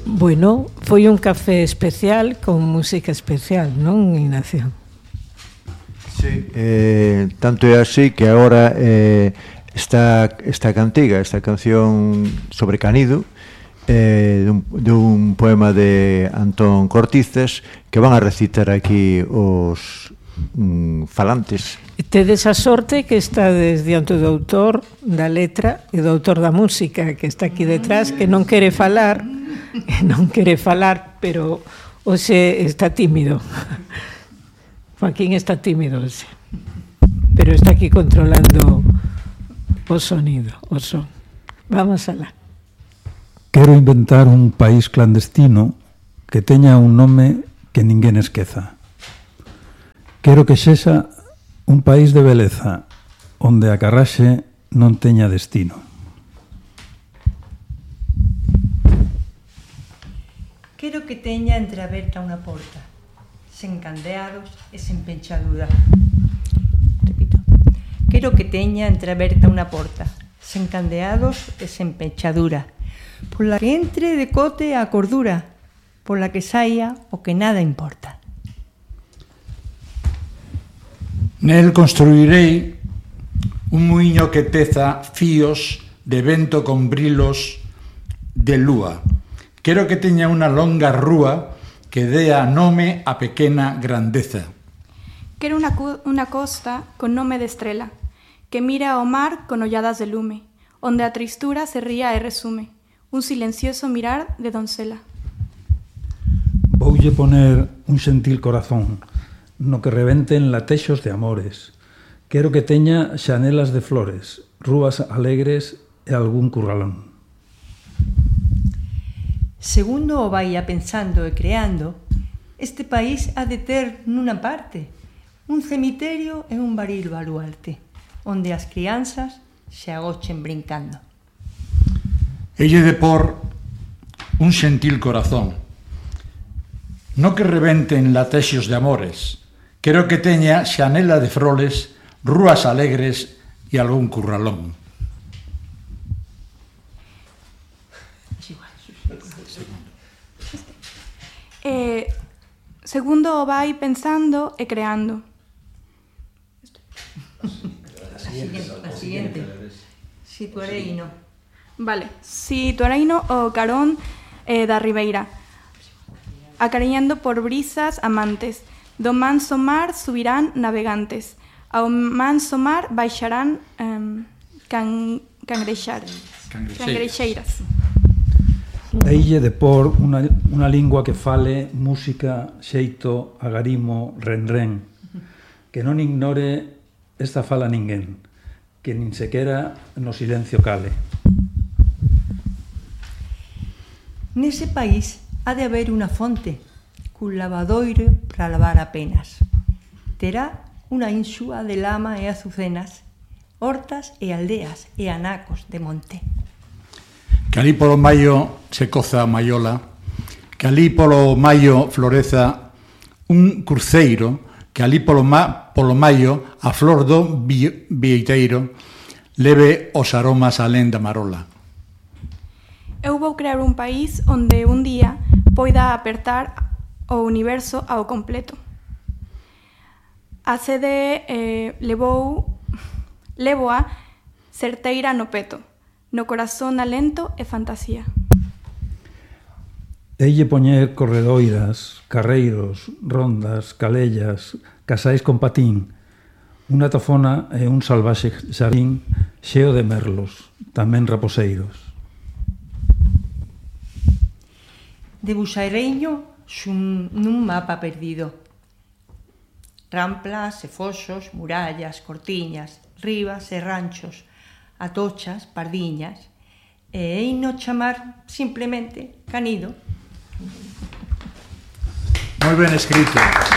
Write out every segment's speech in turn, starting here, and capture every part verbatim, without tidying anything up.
Bueno, foi un café especial con música especial, non, Ignacio? Sí, eh, tanto é así que agora eh, esta, esta cantiga, esta canción sobre Canido, eh, dun, dun poema de Antón Cortizas, que van a recitar aquí os mm, falantes. Tedes a sorte que estades diante do autor da letra e do autor da música, que está aquí detrás, que non quere falar, non quere falar, pero hoxe está tímido. Joaquín está tímido hoxe, pero está aquí controlando o sonido, o son. Vamos alá. Quero inventar un país clandestino que teña un nome que ninguén esqueza. Quero que sexa un país de beleza onde a carraxe non teña destino. Quero que teña entreaberta unha porta, sen candeados e sen penchadura. Repito. Quero que teña entreaberta unha porta, sen candeados e sen penchadura, pola que entre de cote a cordura, pola que saia o que nada importa. Nel construirei un muiño que teza fíos de vento con brilos de lúa. Quero que teña unha longa rúa que dea nome a pequena grandeza. Quero unha, unha costa con nome de estrela, que mira ao mar con olladas de lume, onde a tristura se ría e resume, un silencioso mirar de doncela. Voulle poner un xentil corazón, no que rebenten latexos de amores. Quero que teña xanelas de flores, rúas alegres e algún curralón. Segundo o vai a pensando e creando, este país ha de ter nunha parte un cemiterio e un baril baluarte, onde as crianzas se agochen brincando. Elle de por un xentil corazón, no que rebenten latexos de amores. Quero que teña xanela de froles, rúas alegres e algún curralón. Eh, segundo o vai pensando e creando. A siguiente, a siguiente. Situareino. Vale, situareino o carón eh, da ribeira, acariñando por brisas amantes. Do manso mar subirán navegantes, ao manso mar baixarán um, can, cangrexar, cangrexeiras. Deille de por unha, unha lingua que fale música, xeito, agarimo, renren, que non ignore esta fala ninguén, que nin sequera no silencio cale. Nese país ha de haber unha fonte, cun lavadoiro para lavar apenas. Terá unha insúa de lama e azucenas, hortas e aldeas e anacos de monte. Que alí polo maio se coza a maiola, que alí polo maio floreza un cruceiro, que alí polo, ma, polo maio a flor do vieiteiro leve os aromas alén da marola. Eu vou crear un país onde un día poida apertar o universo ao completo. A sede eh, levou levoa certeira no peto, no corazón alento e fantasía. Deille poñer corredoiras, carreiros, rondas, calellas, casais con patín, unha tofona e un salvaxe xardín xeo de merlos, tamén raposeiros. Debuxareiño xun nun mapa perdido. Ramplas e foxos, murallas, cortiñas, ribas e ranchos, atochas, pardiñas, e eino chamar simplemente Canido. Moi ben escrito.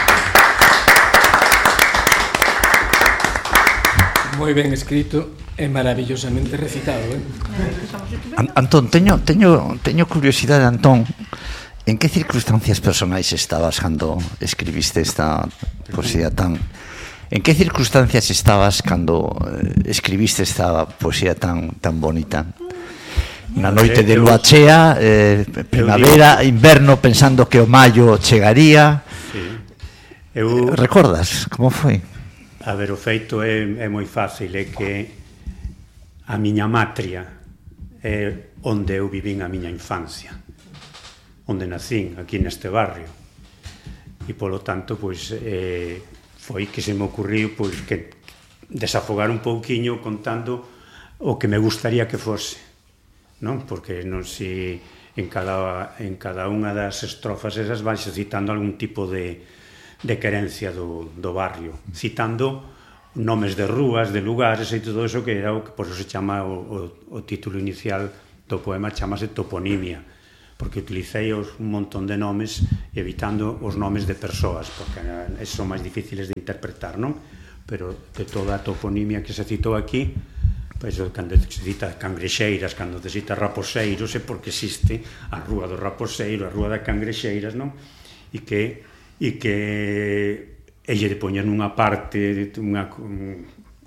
Moi ben escrito e maravillosamente recitado, eh? Antón, teño, teño, teño curiosidade, Antón. En que circunstancias personais estabas cando escribiste esta poesía tan... En que circunstancias estabas cando escribiste esta poesía tan, tan bonita? Na noite de lúa chea, eh, primavera, inverno, pensando que o maio chegaría. Sí. Eu... Recordas como foi? A ver, o feito é, é moi fácil, é que a miña matria é onde eu vivín a miña infancia, onde nacín, aquí neste barrio, e polo tanto, pois, eh, foi que se me ocurriu, pois, que desafogar un pouquiño contando o que me gustaría que fose, non? Porque non si en cada, en cada unha das estrofas esas vanse citando algún tipo de, de querencia do, do barrio, citando nomes de rúas, de lugares e todo eso, que era o que por eso se chama o, o, o título inicial do poema, chamase toponimia, porque utilicei os, un montón de nomes evitando os nomes de persoas, porque esos son máis difíciles de interpretar, non? Pero de toda a toponimia que se citou aquí, pois, cando se cita Cangrexeiras, cando se cita Raposeiros, é porque existe a Rúa do Raposeiro, a Rúa da Cangrexeiras, non? E que, e que elle de poñer nunha parte, unha, un,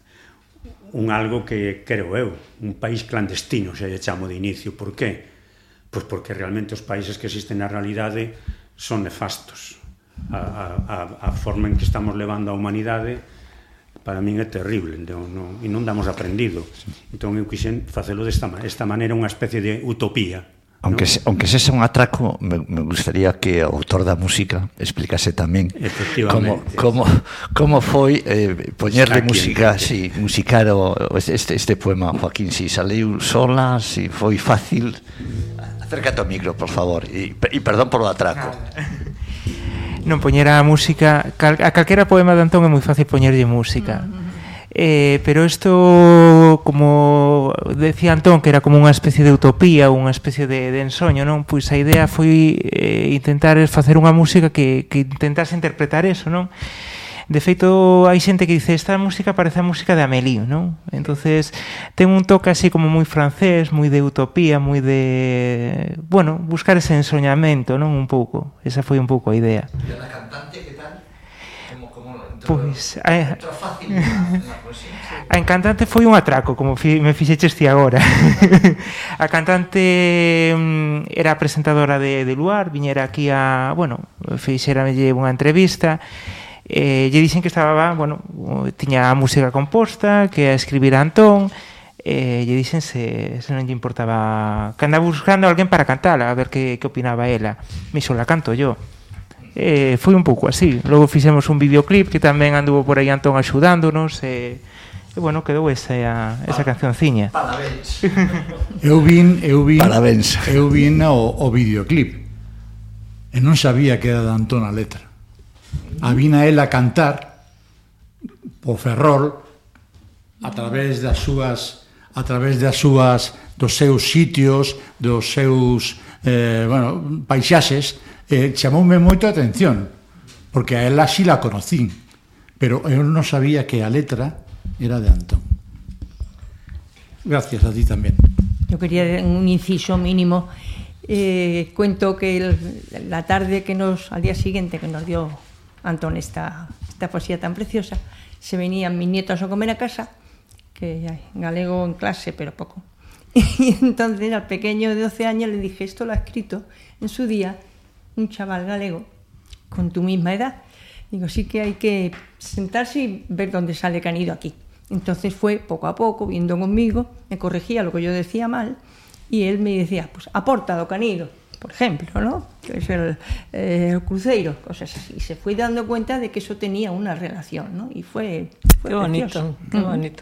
un algo que, creo eu, un país clandestino, se lle chamo de inicio. Por qué? Pois porque realmente os países que existen na realidade son nefastos. A, a, a forma en que estamos levando a humanidade para min é terrible, non, non, e non damos aprendido. Entón eu quixen facelo desta esta maneira, unha especie de utopía. Aunque, ¿no? se, aunque sexa un atraco, me, me gustaría que o autor da música explicase tamén como, como, como foi eh, poñerle música, sí, musicar o, este, este poema, Joaquín, si saliu sola, si foi fácil. Acércate ao micro, por favor, e, e perdón por o atraco. Non poñer a música, cal, a calquera poema de Antón é moi fácil poñerlle música. Mm-hmm. Eh, pero isto, como decía Antón, que era como unha especie de utopía, unha especie de, de ensoño, non? Pois a idea foi eh, intentar facer unha música que, que intentase interpretar eso, non? De feito, hai xente que dice esta música parece a música de Amélie, non? Entonces, ten un toque así como moi francés, moi de utopía, moi de... Bueno, buscar ese ensoñamento, non? Un pouco. Esa foi un pouco a idea. E a la cantante, que tal? Como, como entrou, pois, a, entrou fácil na poesía? A encantante foi un atraco, como fi, me fixeches ti agora. A cantante mm, era presentadora de, de Luar, viñera aquí a... Bueno, fixeramelle unha entrevista... Eh, lle dixen que estaba, bueno, tiña a música composta, que a escribir a Antón, eh, lle dixen se, se non lle importaba, que andaba buscando a alguén para cantala, a ver que, que opinaba ela. Me xo la canto yo. Eh, foi un pouco así. Logo fixemos un videoclip que tamén anduvo por aí Antón axudándonos, e, e bueno, quedou esa, esa cancionciña. Parabéns. Eu vin, eu vin, Parabéns. Eu vin o, o videoclip e non sabía que era de Antón a letra. A vina ela cantar o Ferrol a través das súas a través das súas dos seus sitios, dos seus eh, bueno, paisaxes, eh, chamoume moito a atención porque a ela si la conocín, pero eu non sabía que a letra era de Antón. Gracias a ti tamén. Yo quería un inciso mínimo. Eh, cuento que el, la tarde que nos, al día siguiente que nos dio Antón esta, esta poesía tan preciosa, se venían mis nietos a comer a casa, que hay galego en clase, pero poco. Y entonces al pequeño de doce años le dije, esto lo ha escrito en su día un chaval galego con tu misma edad. Digo, sí que hay que sentarse y ver dónde sale que han ido aquí. Entonces fue poco a poco, viendo conmigo, me corregía lo que yo decía mal, y él me decía, pues aporta do canido, por ejemplo, ¿no? Que es el, eh, el cruceiro, cosas así. Y se fue dando cuenta de que eso tenía una relación, ¿no? Y fue, fue qué bonito, qué bonito.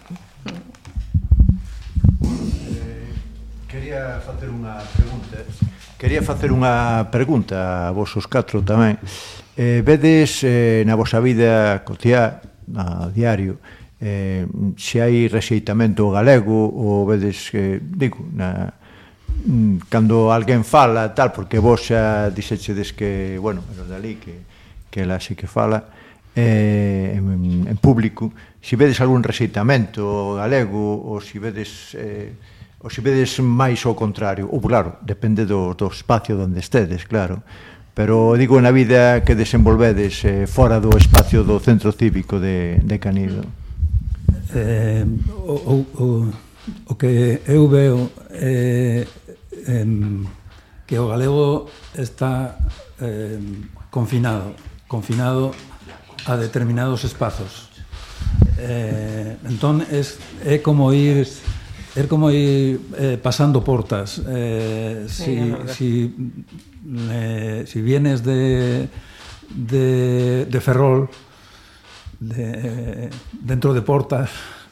Eh, quería facer unha pregunta. Quería facer unha pregunta a vos os catro tamén. Eh, vedes eh, na vosa vida cotiá, a diario, eh, se hai rexeitamento galego ou vedes que, digo, na cando alguén fala tal, porque vos xa dixechedes que, bueno, pero dali que, que ela sí que fala eh, en, en público, se vedes algún rexeitamento galego ou se vedes eh, ou se vedes máis ao contrario, ou claro, depende do, do espacio onde estedes, claro, pero digo na vida que desenvolvedes eh, fora do espacio do centro cívico de, de Canido. Eh, o, o, o que eu veo eh, eh, que o galego está eh, confinado, confinado a determinados espazos. Eh, entón, es, é como ir... É como ir eh, pasando portas. Eh, si, si, eh, si vienes de, de, de Ferrol, de, dentro de portas,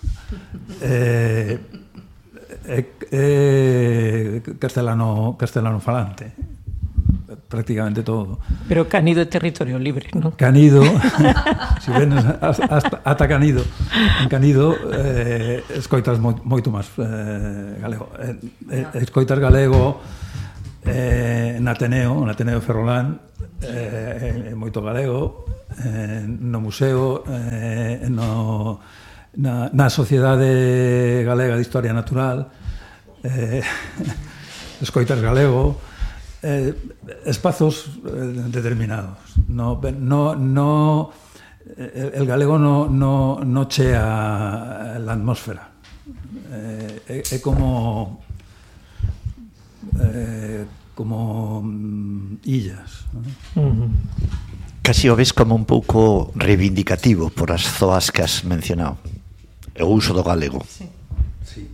eh, é, é castelano, castelano falante. Prácticamente todo. Pero Canido é territorio libre, non? Canido, si venes hasta, ata Canido, en Canido eh, escoitas moi, moito máis eh, galego. Eh, eh, escoitas galego eh, en Ateneo, en Ateneo Ferrolán, eh, moito galego, eh, no museo, eh, no, na, na Sociedade Galega de Historia Natural, eh, escoitas galego, Eh, espazos eh, determinados. No, no, no, el, el galego no, no, no chea la atmósfera. É eh, como eh, como mm, illas, ¿no? Uh-huh. Casi o ves como un pouco reivindicativo por as zoas que has mencionado, o uso do galego. Sí. Sí.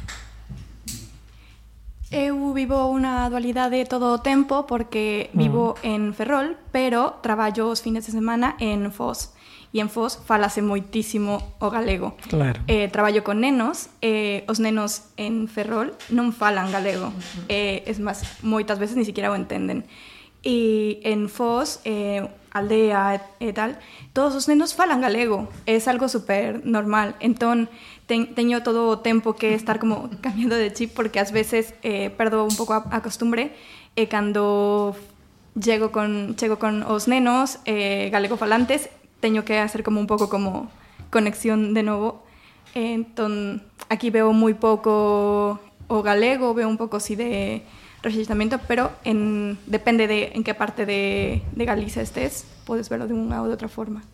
Eu vivo unha dualidade todo o tempo porque vivo mm. en Ferrol, pero traballo os fines de semana en Foz. E en Foz falase moitísimo o galego. Claro. Eh, traballo con nenos, e os nenos en Ferrol non falan galego. Uh-huh. Eh, es máis, moitas veces ni siquiera o entenden. E en Foz, eh, aldea e, e tal, todos os nenos falan galego. É algo super normal. Entón, Ten, teño todo o tempo que estar como cambiando de chip porque ás veces eh, perdo un pouco a, a costumbre e cando chego con, chego con os nenos eh, galego falantes teño que hacer como un pouco como conexión de novo. Eh, entón, aquí veo moi pouco o galego, veo un pouco así de rexistramento, pero en, depende de en que parte de, de Galicia estés, podes verlo de unha ou de outra forma.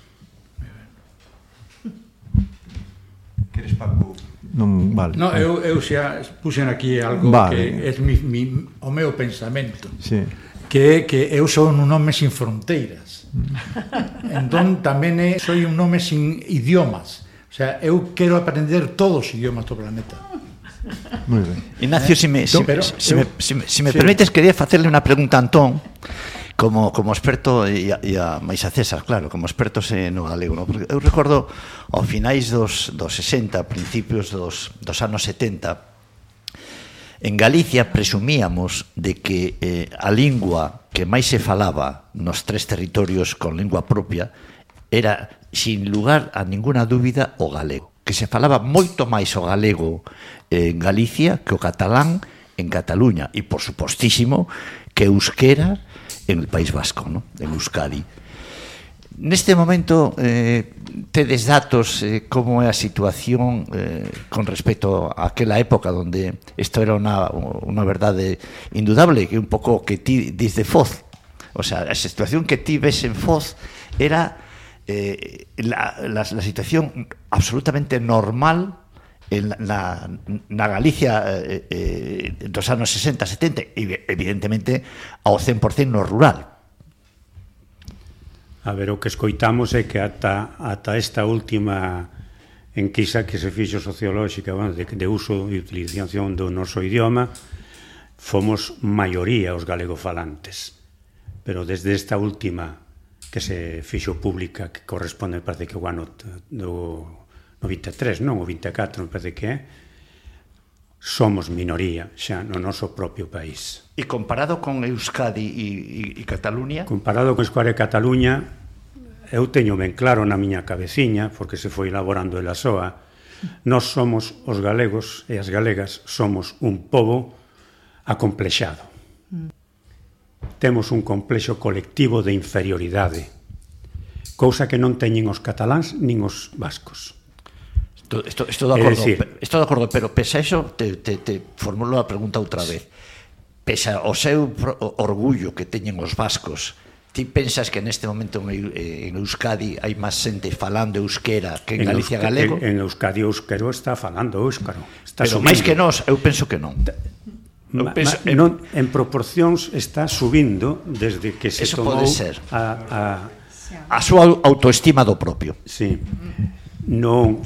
Queres, Paco? Non, vale. No, eu, eu xa puxen aquí algo vale. Que é mi, mi, o meu pensamento. Sí. Que é que eu son un home sin fronteiras. Entón tamén é, soy un home sin idiomas. O sea, eu quero aprender todos os idiomas do planeta. Muy ben. Ignacio, eh? si me, si, Pero, si, eu, me, si, si me sí. permites, quería facerle unha pregunta a Antón. Como, como experto, e a, e a máis a César, claro, como expertos no galego, no? Porque eu recordo ao finais dos, dos sesenta, principios dos, dos anos setenta, en Galicia presumíamos de que eh, a lingua que máis se falaba nos tres territorios con lingua propia era, sin lugar a ninguna dúbida, o galego. Que se falaba moito máis o galego eh, en Galicia que o catalán en Cataluña, e por supostísimo que euskera en el País Vasco, ¿no? En Euskadi. Neste momento, eh, tedes datos eh, como é a situación eh, con respecto a aquela época onde isto era unha, unha verdade indudable, que un pouco que ti dis de Foz. O sea, a situación que ti ves en Foz era eh, la, la, la situación absolutamente normal en la, na Galicia eh, eh, dos anos sesenta, setenta e evidentemente ao cen por cento no rural. A ver, o que escoitamos é que ata, ata esta última enquisa que se fixo sociolóxica, bueno, de, de uso e utilización do noso idioma, fomos maioría os galegofalantes, pero desde esta última que se fixo pública, que corresponde, parece que o ano do no vinte e tres, non, o vinte e catro, me parece que é, somos minoría xa no noso propio país. E comparado con Euskadi e, e, e Cataluña? Comparado con Euskadi e Cataluña, eu teño ben claro na miña cabeciña, porque se foi elaborando ela soa, nós somos os galegos e as galegas somos un pobo acomplexado. Temos un complexo colectivo de inferioridade, cousa que non teñen os cataláns nin os vascos. Estou, estou, de acordo, decir, estou de acordo, pero pese a eso te, te, te formulo a pregunta outra vez. Pese ao seu orgullo que teñen os vascos, ti pensas que neste momento en Euskadi hai máis xente falando euskera que en, en Galicia Euska, galego? En, en Euskadi o euskero está falando euskaro. Está pero máis que nós, eu penso que non. Ma, ma, non, en proporcións está subindo desde que se Eso tomou pode ser. A, a, a súa autoestima do propio. Sí. Non,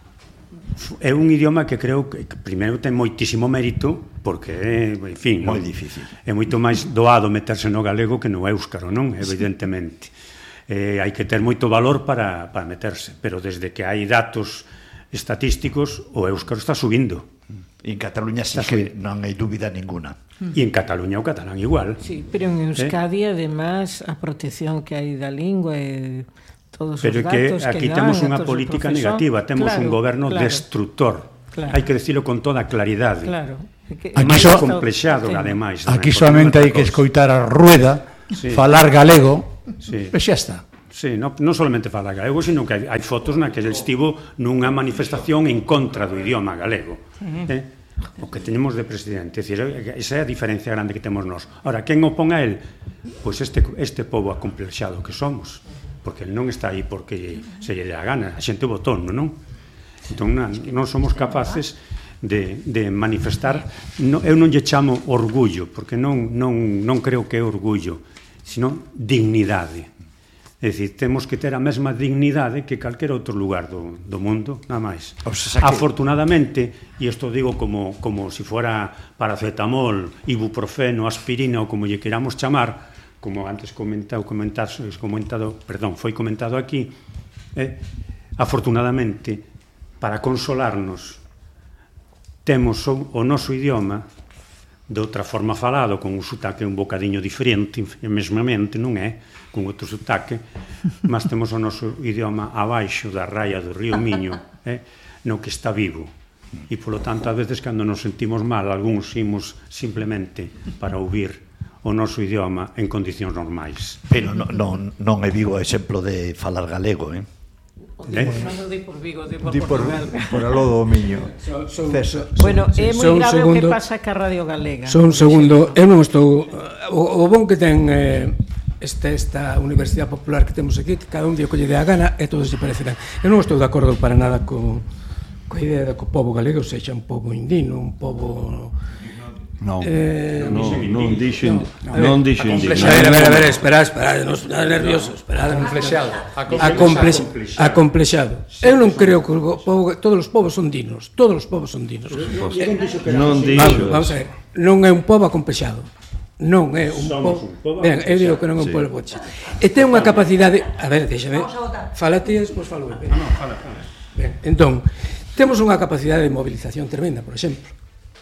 é un idioma que creo que, que primeiro ten moitísimo mérito porque é, en fin, moi difícil. É moito máis doado meterse no galego que no éuscaro, non? Evidentemente. Eh, hai que ter moito valor para, para meterse, pero desde que hai datos estatísticos o éuscaro está subindo. E en Cataluña sí que non hai dúbida ninguna. E en Cataluña o catalán igual. Sí, pero en Euskadi, ¿Eh? además, a protección que hai da lingua e todos pero os datos que aquí que temos dan, unha política negativa, temos claro, un goberno claro, destructor. Claro. Hai que decirlo con toda claridade. Claro. Que é máis so, complexado, ademais. Aquí solamente hai que escoitar a Rueda, sí. falar galego, sí. e xa está. Sí, non, non solamente falar galego, sino que hai, hai fotos na que ele estivo nunha manifestación en contra do idioma galego. Uh-huh. eh? O que tenemos de presidente, é dicir, esa é a diferencia grande que temos nós. Ahora, quen opón a él? Pois este, este pobo acomplexado que somos, porque ele non está aí porque se lle dá gana, a xente votou, non? Entón, non, non somos capaces de, de manifestar, no, eu non lle chamo orgullo, porque non, non, non creo que é orgullo, sino dignidade. É dicir, temos que ter a mesma dignidade que calquer outro lugar do, do mundo, nada máis. O sea, que... Afortunadamente, e isto digo como, como si fuera paracetamol, ibuprofeno, aspirina ou como lle queramos chamar, como antes comentado, comentado, comentado perdón, foi comentado aquí, eh, afortunadamente, para consolarnos, temos o, o noso idioma de outra forma falado, con un sotaque un bocadiño diferente, mesmamente, non é? Con outro sotaque, mas temos o noso idioma abaixo da raia do río Miño, eh? no que está vivo. E, polo tanto, a veces, cando nos sentimos mal, algúns imos simplemente para ouvir o noso idioma en condicións normais. Pero non, non, non é Vigo o exemplo de falar galego, eh? Eh? Non di por Vigo, di por di Portugal. Por, por alodo do Miño. So, so, so, bueno, é moi grave segundo, o que pasa ca Radio Galega. Só un segundo, eu non estou... O, o bon que ten eh, esta, esta Universidade Popular que temos aquí, que cada un día colle de a gana e todos se parecerán. Eu non estou de acordo para nada co, coa idea de que o povo galego sexa un povo indino, un povo... Non, eh, non, non dixen, non dixen. A ver, a ver, a ver, espera, espera, non está nervioso, espera, complexado. Acomplexado. Eu non creo que o povo, todos os povos son dinos, todos os povos son dinos. Non dixo. Vamos a ver, non é un povo acomplexado. Non é un povo. Ben, eu digo que non é un povo acomplexado. E ten unha capacidade, a ver, déxame. Fala ti e despois falo eu. Non, fala, fala. Ben, entón, temos unha capacidade de movilización tremenda, por exemplo.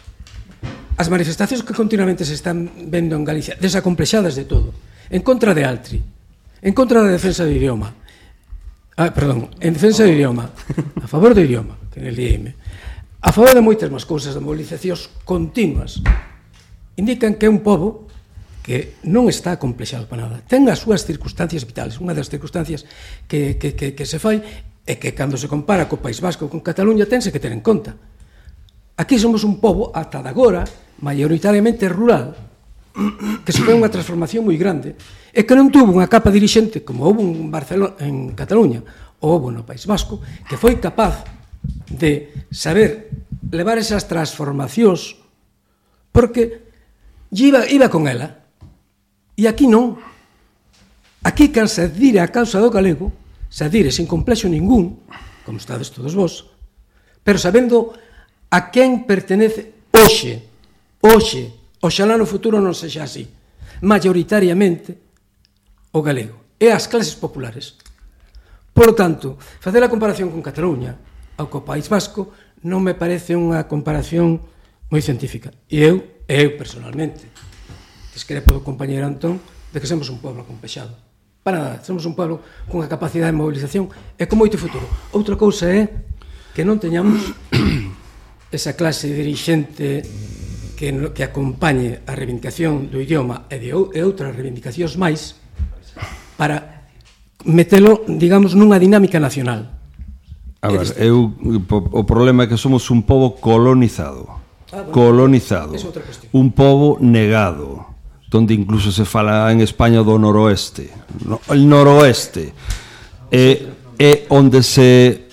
As manifestacións que continuamente se están vendo en Galicia, desacomplexadas de todo, en contra de Altri, en contra da defensa do idioma, ah, perdón, en defensa do idioma, a favor do idioma, que en el I M, a favor de moitas máis cousas, de movilizacións continuas, indican que é un pobo que non está acomplexado para nada. Ten as súas circunstancias vitales. Unha das circunstancias que, que, que, que se fai é que cando se compara co País Vasco con Cataluña tense que ter en conta. Aquí somos un pobo, ata de agora, maioritariamente rural, que se foi unha transformación moi grande, e que non tuvo unha capa dirixente, como houve en Barcelona, en Cataluña, ou houve no País Vasco, que foi capaz de saber levar esas transformacións, porque iba, iba con ela. E aquí non. Aquí, can se adire a causa do galego, se adire sin complexo ningún, como estades todos vos, pero sabendo a quen pertenece hoxe, hoxe, oxalá no futuro non sexa así, maioritariamente o galego e as clases populares. Por lo tanto, facer a comparación con Cataluña ou co País Vasco non me parece unha comparación moi científica. E eu, eu personalmente, discrepo do compañeiro Antón de que somos un pueblo acomplexado. Para nada, somos un pueblo con unha capacidade de movilización e con moito futuro. Outra cousa é que non teñamos esa clase dirixente que, que acompañe a reivindicación do idioma e de e outras reivindicacións máis para metelo, digamos, nunha dinámica nacional. A ver, eu, o problema é que somos un pobo colonizado. Ah, bueno, colonizado. Un pobo negado, donde incluso se fala en España do noroeste. No, el noroeste é, é onde se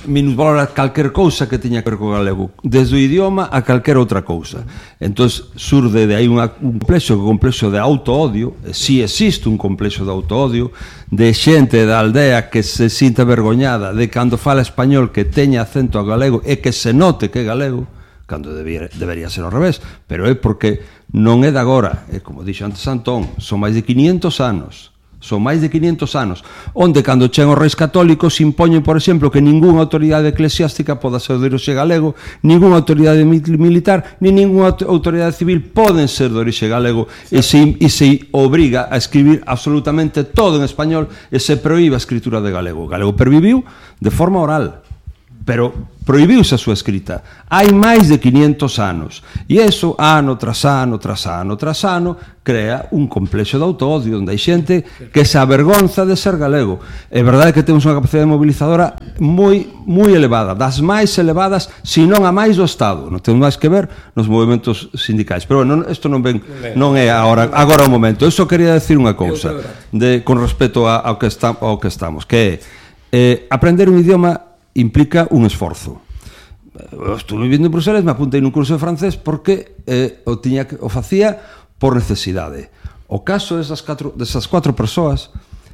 minusvalora calquer cousa que teña que ver co galego, desde o idioma a calquer outra cousa. Entón, surde de aí un complexo, un complexo de autoodio, si existe un complexo de autoodio, de xente da aldea que se sinta vergoñada de cando fala español que teña acento a galego e que se note que é galego, cando debería, debería ser ao revés, pero é porque non é de agora, é como dixo antes Antón, son máis de quinientos anos, son máis de quinientos anos, onde cando chegan os reis católicos impoñen, por exemplo, que ningunha autoridade eclesiástica poda ser de orixe galego, ningunha autoridade militar, ni ningunha autoridade civil poden ser de orixe galego, e se, e se obriga a escribir absolutamente todo en español e se proíbe a escritura de galego. O galego perviviu de forma oral, pero prohibiuse a súa escrita hai máis de quinientos anos, e iso ano tras ano tras ano tras ano crea un complexo de autoodio onde hai xente que se avergonza de ser galego. É verdade que temos unha capacidade mobilizadora moi moi elevada, das máis elevadas, se non a máis do Estado. Non temos máis que ver nos movimentos sindicais, pero bueno, isto non ven, non é agora agora o momento. Eu só quería decir unha cousa de con respecto a, ao que está, ao que estamos, que é eh, aprender un idioma implica un esforzo. Eu estuve vivindo en Bruselas, me apuntei nun curso de francés porque eh, o, tiña que, o facía por necesidade. O caso desas catro, desas cuatro persoas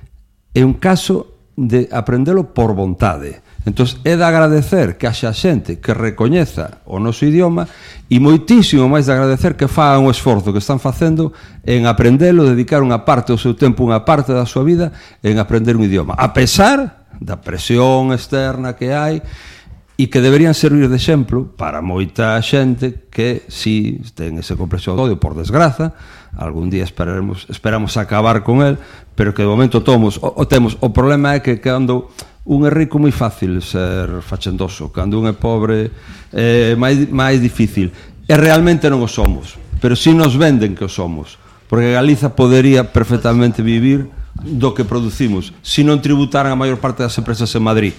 é un caso de aprendelo por vontade. Entón, é de agradecer que haxa xente que recoñeza o noso idioma e moitísimo máis de agradecer que fagan o esforzo que están facendo en aprendelo, dedicar unha parte do seu tempo, unha parte da súa vida en aprender un idioma. A pesar da presión externa que hai e que deberían servir de exemplo para moita xente que si ten ese complexo de odio, por desgraza, algún día esperamos, esperamos acabar con el, pero que de momento tomos, o, o temos. O problema é que cando un é rico moi fácil ser fachendoso, cando un é pobre é máis, máis difícil, e realmente non o somos, pero si nos venden que o somos, porque Galiza podería perfectamente vivir do que producimos, se non tributaran a maior parte das empresas en Madrid.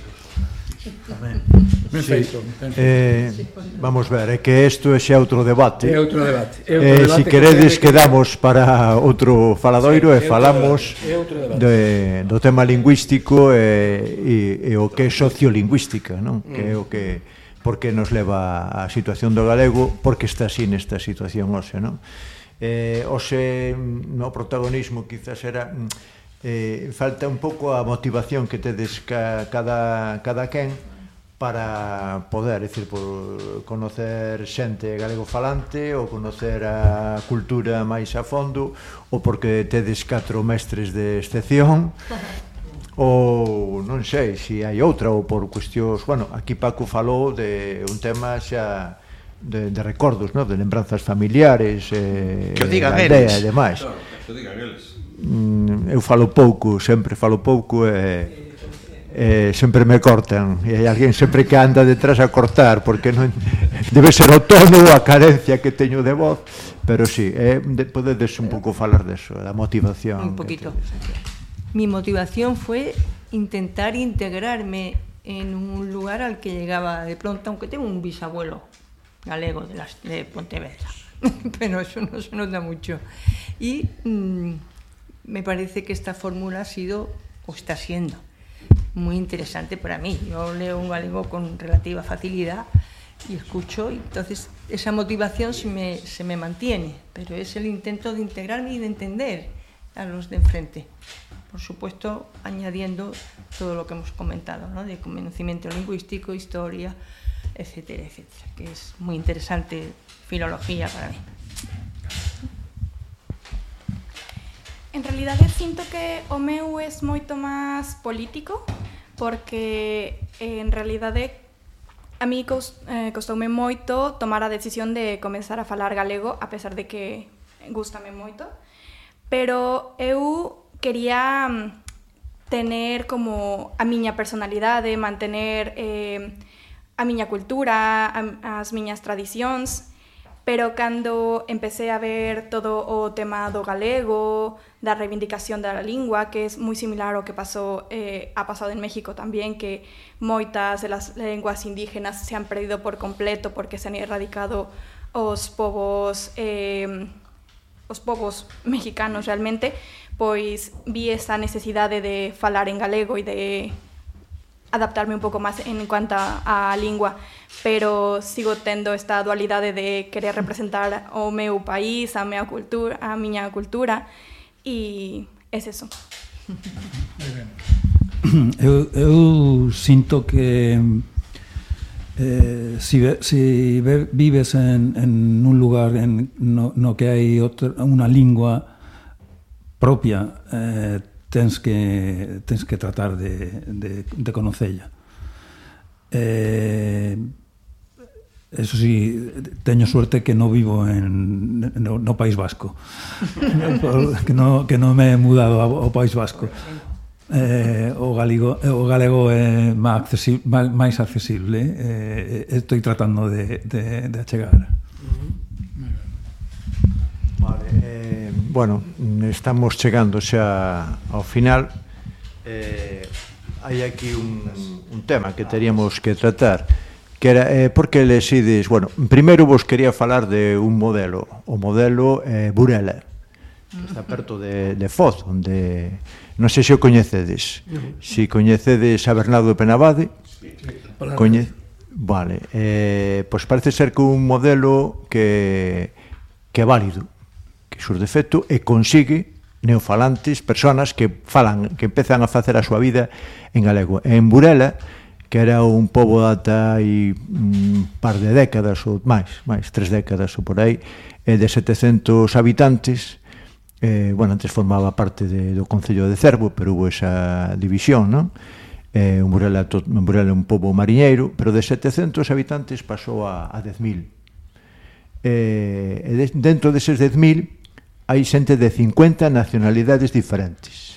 Ben feito. Eh, vamos ver, é que isto é xa outro debate. É outro debate. É outro eh, debate si queredes que quedamos para outro faladoiro e falamos de, do tema lingüístico e, e, e o que é sociolingüística, non? Mm. Que é o que porque nos leva a situación do galego, porque está así nesta situación hoxe, non? Eh, hoxe no protagonismo quizás era eh, falta un pouco a motivación que tedes ca, cada, cada quen para poder, é dicir, por conocer xente galego falante ou conocer a cultura máis a fondo, ou porque tedes catro mestres de excepción, ou non sei se hai outra, ou por cuestións, bueno, aquí Paco falou de un tema xa de, de recordos, no? De lembranzas familiares, eh, que o digan aldea eles e demais. Claro, que o digan eles. Mm, eu falo pouco, sempre falo pouco e eh, sempre me cortan e hai alguén sempre que anda detrás a cortar porque non debe ser o tono ou a carencia que teño de voz, pero sí, eh, de, podedes un pouco falar deso, da motivación. Un poquito. Mi motivación fue intentar integrarme en un lugar al que llegaba de pronto, aunque tengo un bisabuelo galego de, las, de Pontevedra, pero eso no se nota mucho. Y mmm, me parece que esta fórmula ha sido, o está siendo, muy interesante para mí. Yo leo un galego con relativa facilidad y escucho, y entonces esa motivación se me, se me mantiene, pero es el intento de integrarme y de entender a los de enfrente. Por supuesto, añadiendo todo lo que hemos comentado, ¿no? De conocimiento lingüístico, historia, etcétera, etcétera, que es muy interesante filología para mí. En realidade, sinto que o meu é moito máis político, porque en realidade a mí costoume moito tomar a decisión de comezar a falar galego, a pesar de que gústame moito, pero eu quería tener como a miña personalidade, mantener eh, a miña cultura, as miñas tradicións, pero cando empecé a ver todo o tema do galego, da reivindicación da lingua, que é moi similar ao que pasou, eh, ha pasado en México tamén, que moitas de las lenguas indígenas se han perdido por completo porque se han erradicado os povos eh, os povos mexicanos realmente, pois vi esa necesidade de falar en galego e de adaptarme un pouco máis en cuanto á lingua, pero sigo tendo esta dualidade de querer representar o meu país, a miña cultura, a miña cultura, e é eso. Eu, eu sinto que eh, si, si vives en, en un lugar en, no, no que hai outra, unha lingua propia, eh, tens que tens que tratar de, de, de conocella. Eh, eso sí, teño suerte que non vivo en no, no País Vasco, que non que non me he mudado ao País Vasco. Eh, o galego o galego é máis accesible, máis accesible, eh, estou tratando de, de, de achegar. Vale, eh, bueno, estamos chegando xa ao final. Eh, hai aquí un, un tema que teríamos que tratar, que era, eh, por que lesides, bueno, primeiro vos quería falar de un modelo, o modelo eh, Burela, que está perto de, de Foz, onde, non sei se o coñecedes, se coñecedes a Bernardo de Penabade, coñe... vale, eh, pois parece ser que un modelo que, que é válido, que sur defecto, e consigue neofalantes, personas que falan, que empezan a facer a súa vida en galego. En Burela, que era un pobo ata hai un par de décadas ou máis, máis tres décadas ou por aí, de setecentos habitantes, eh, bueno, antes formaba parte de, do Concello de Cervo, pero hubo esa división, non? Eh, un Burela, un Burela un pobo mariñeiro, pero de setecentos habitantes pasou a, a dez mil. Eh, e de, dentro deses dez mil hai xente de cincuenta nacionalidades diferentes.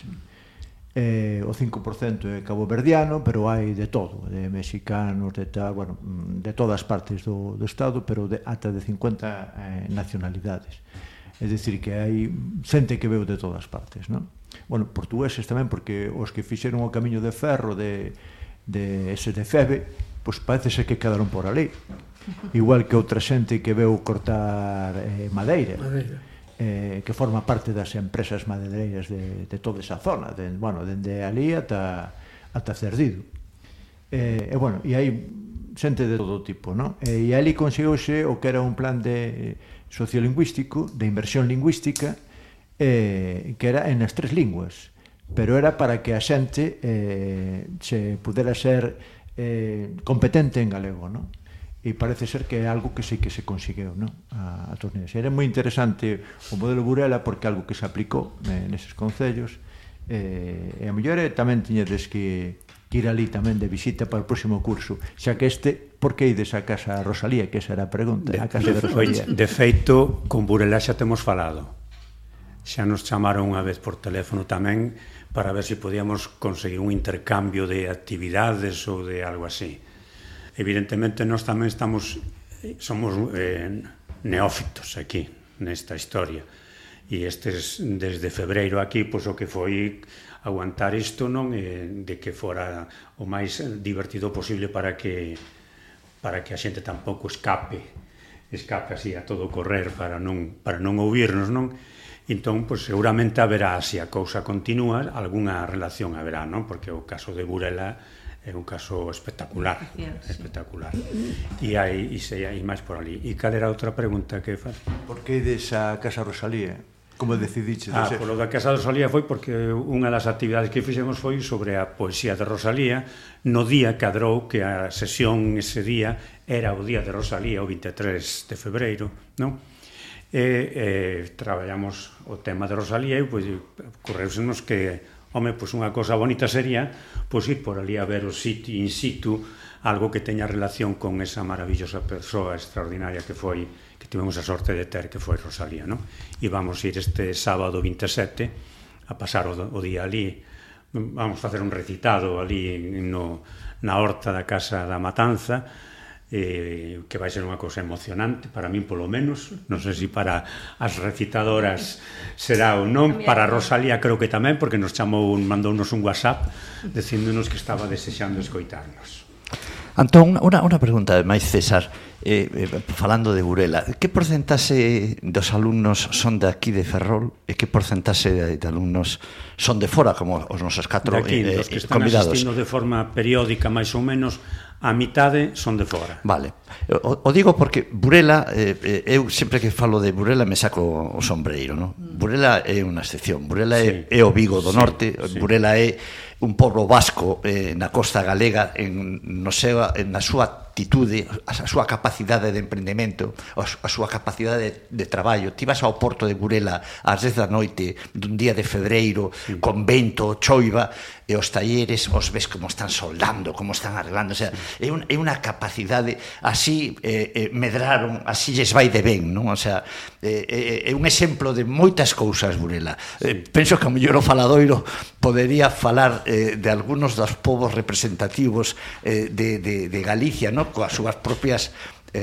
Eh, o cinco por cento é caboverdiano, pero hai de todo, de mexicanos, de tal, bueno, de todas partes do, do estado, pero de, ata de cincuenta eh, nacionalidades. É dicir, que hai xente que veu de todas partes, non? Bueno, portugueses tamén, porque os que fixeron o camiño de ferro de, de ese de Febe, pois parece ser que quedaron por ali. Igual que outra xente que veu cortar eh, madeira. Madeira. Eh, que forma parte das empresas madeireiras de, de toda esa zona, de, bueno, dende ali ata, ata Cerdido. Eh, e, bueno, e hai xente de todo tipo, non? E, e ali conseguiuse o que era un plan de sociolingüístico, de inversión lingüística, eh, que era en as tres linguas, pero era para que a xente eh, se pudera ser eh, competente en galego, non? E parece ser que é algo que sí que se conseguiu, non? A, a torneos. Era moi interesante o modelo Burela porque é algo que se aplicou eh, neses concellos, eh, e a mellor tamén tiñedes que, que ir ali tamén de visita para o próximo curso, xa que este, por que ides a casa Rosalía, que esa era a pregunta, a casa de, de Rosalía. De feito, con Burela xa temos falado, xa nos chamaron unha vez por teléfono tamén para ver se podíamos conseguir un intercambio de actividades ou de algo así. Evidentemente, nós tamén estamos, somos eh, neófitos aquí, nesta historia. E estes, desde febreiro aquí, pois o que foi aguantar isto, non? E de que fora o máis divertido posible para que para que a xente tampouco escape, escape así a todo correr para non, para non ouvirnos, non? Entón, pois, seguramente haberá, se a cousa continúa, algunha relación haberá, non? Porque o caso de Burela é un caso espectacular, espectacular. E hai, e sei, hai máis por ali. E cal era outra pregunta que faz? Por que ides a Casa Rosalía? Como decidiches? Ah, polo da Casa Rosalía foi porque unha das actividades que fixemos foi sobre a poesía de Rosalía. No día cadrou que a sesión ese día era o día de Rosalía, o vinte e tres de febreiro, non? E, e traballamos o tema de Rosalía e pois, correusenos que home, pois unha cosa bonita sería pois ir por ali a ver o sitio in situ, algo que teña relación con esa maravillosa persoa extraordinaria que foi, que tivemos a sorte de ter, que foi Rosalía, non? E vamos ir este sábado vinte e sete a pasar o, o día ali, vamos facer un recitado ali no, na horta da Casa da Matanza, eh, que vai ser unha cousa emocionante para min polo menos, non sei se para as recitadoras será ou non, para Rosalía creo que tamén, porque nos chamou, mandounos un WhatsApp dicíndonos que estaba desexando escoitarnos. Antón, unha, unha pregunta máis, César, eh, eh, falando de Burela, que porcentaxe dos alumnos son de aquí de Ferrol e que porcentaxe de, de alumnos son de fora, como os nosos catro de aquí, eh, dos que están convidados? asistindo de forma periódica, máis ou menos, a mitade son de fora. Vale, o, o digo porque Burela, eh, eu sempre que falo de Burela me saco o sombreiro, no? Burela é unha excepción, Burela é, sí. é o Vigo do sí, norte, sí. Burela é un pobo vasco eh, na costa galega en, no seu, na súa actitude, a súa capacidade de emprendemento, a súa capacidade de, de traballo. Ti vas ao porto de Burela ás dez da noite dun día de febreiro, sí. con vento, choiva, e os talleres os ves como están soldando, como están arreglando, o sea, é, un, é unha capacidade así eh, eh, medraron, así lles vai de ben, non? O sea, eh, é un exemplo de moitas cousas Burela. Eh, penso que o mellor o faladoiro podería falar eh, de algunos dos povos representativos eh, de, de, de Galicia, non? Coas súas propias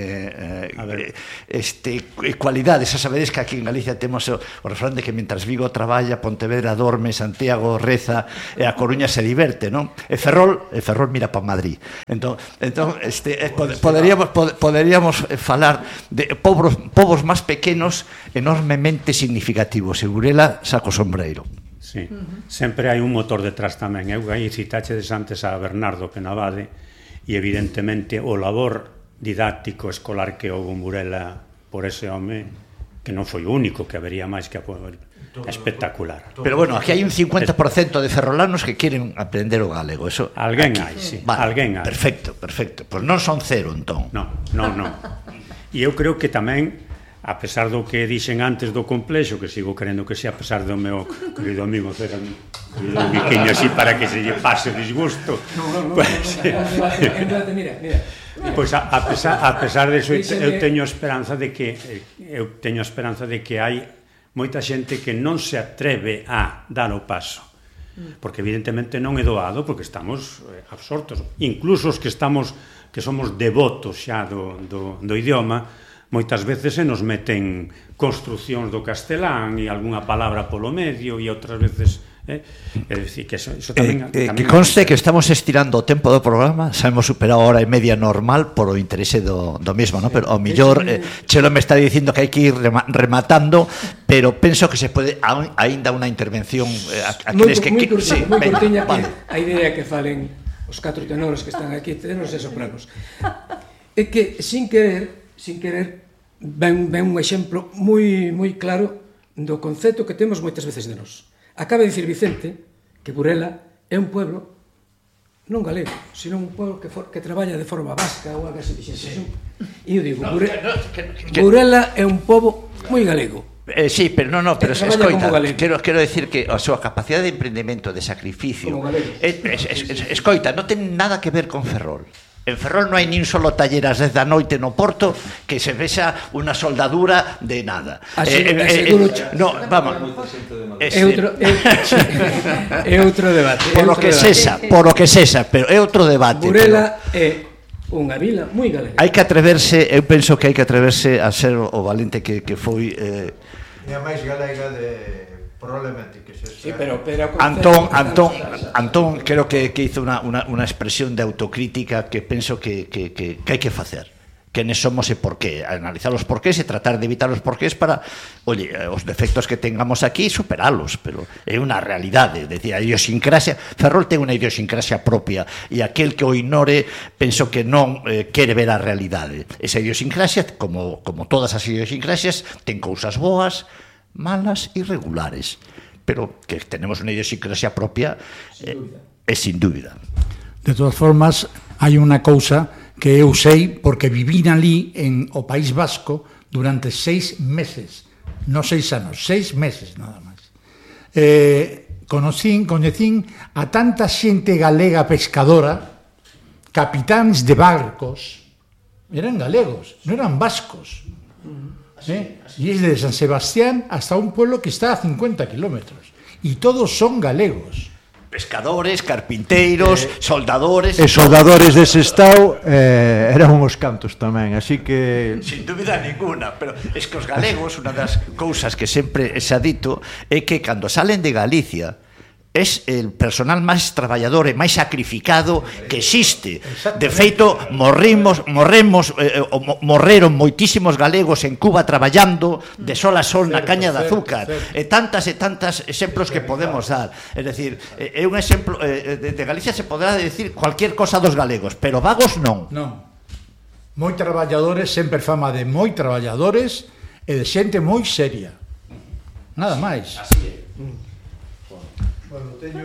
eh, eh, este, cualidades. Xa sabedes que aquí en Galicia temos o, o refrán de que mentras Vigo traballa, Pontevedra dorme, Santiago reza e a Coruña se diverte, non? E Ferrol, e Ferrol mira para Madrid. Entón, entón este, eh, pod, poderíamos, pod, poderíamos falar de povos, povos máis pequenos enormemente significativos. E Burela saco sombreiro. Sí, uh-huh. Sempre hai un motor detrás tamén. Eu aí citáchedes antes a Bernardo Penabade e evidentemente o labor didáctico escolar que houve en Burela por ese home que non foi o único, que habería máis que apoiar. Espectacular. Pero bueno, aquí hai un cincuenta por cento de ferrolanos que queren aprender o galego. Eso alguén aquí. hai, sí. Vale, alguén hai. Perfecto, perfecto. Pois pues non son cero, entón. Non, non, non. E eu creo que tamén, a pesar do que dixen antes do complexo, que sigo querendo que sea, a pesar do meu querido amigo César, querido biquiño así para que se lle pase o disgusto. No, no, no. Pues, mira, mira. Pois a, a pesar a pesar de eso eu teño esperanza de que eu teño esperanza de que hai moita xente que non se atreve a dar o paso. Porque evidentemente non é doado, porque estamos absortos, incluso os que estamos que somos devotos xa do do do idioma, moitas veces se nos meten construcións do castelán e algunha palabra polo medio e outras veces eh, é dicir, que eso, eso tamén, eh, eh, tamén que conste que estamos estirando o tempo do programa, xa hemos superado a hora e media normal por o interese do, do mismo, ¿no? Pero ao millor eh, Chelo me está dicindo que hai que ir rematando, pero penso que se pode aínda unha intervención eh, aqueles que, que moi sí, cortiña, vale. A idea que falen os catro tenores que están aquí, tenos e sopranos, é que sin querer sin querer ven, ven un exemplo moi moi claro do concepto que temos moitas veces de nós. Acaba de dicir Vicente que Burela é un pueblo non galego, sino un pueblo que, for, que traballa de forma vasca ou algo así. Sí. E eu digo, Burela, Burela é un pobo moi galego. Eh, sí, pero non, no, pero escoita, quero, quero decir que a súa capacidade de emprendemento, de sacrificio, es, es, es, escoita, non ten nada que ver con Ferrol. En Ferrol non hai nin solo taller ás dez da noite no Porto que se vexa unha soldadura de nada. Así, eh, eh, eh, no, vamos. É outro é outro debate. Por lo que sesa, por lo que sesa, pero é outro debate. Burela é unha vila moi galega. Hai que atreverse, eu penso que hai que atreverse a ser o valente que que foi eh é a máis galega de probablemente que se sí, pero, pero Antón, Antón, Antón creo que, que hizo una, una, una expresión de autocrítica que penso que, que, que, que hai que facer, quenes somos e por qué, analizar os porqués e tratar de evitar os porqués para, oye, os defectos que tengamos aquí superalos, pero é unha realidade, decir, a idiosincrasia, Ferrol ten unha idiosincrasia propia e aquel que o ignore penso que non eh, quere ver a realidade. Esa idiosincrasia, como, como todas as idiosincrasias, ten cousas boas, malas e regulares, pero que tenemos unha idiosincrasia propia é eh, sin dúbida. De todas formas, hai unha cousa que eu sei porque vivín ali en o País Vasco durante seis meses, non seis anos, seis meses nada máis. Eh, conocín, coñecín a tanta xente galega pescadora, capitáns de barcos, eran galegos, non eran vascos. ¿Eh? Y es de San Sebastián hasta un pueblo que está a cincuenta kilómetros y todos son galegos, pescadores, carpinteiros, eh, soldadores e soldadores dese estado eh, eran uns cantos tamén, así que sin dúbida ninguna, pero es que os galegos, unha das cousas que sempre se ha dito é que cando salen de Galicia es el personal máis traballador e máis sacrificado que existe. De feito, morrimos, morremos, eh, morreron moitísimos galegos en Cuba traballando de sol a sol na caña de azúcar. E tantas e tantas exemplos que podemos dar. É dicir, é un exemplo, eh, de, de Galicia se podrá decir cualquier cosa dos galegos, pero vagos non. Non. Moi traballadores, sempre fama de moi traballadores e de xente moi seria. Nada máis. Así é. Bueno, teño...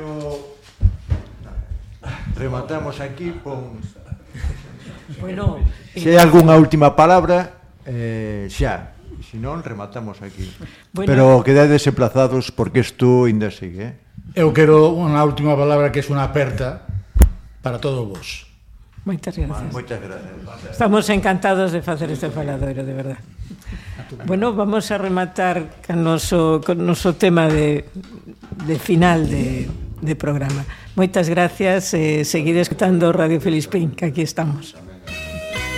Rematamos aquí con... Bueno, se hai algunha última palabra, eh, xa. Se non, rematamos aquí. Bueno, pero quedades emplazados porque isto ainda sigue, eh? Eu quero unha última palabra que é unha aperta para todos vos. Moitas gracias. Moitas gracias. Estamos encantados de facer este faladoiro, de verdad. Bueno, vamos a rematar con noso, con noso tema de, de final de, de programa. Moitas gracias, eh, seguid escutando Radio Felispín, que aquí estamos.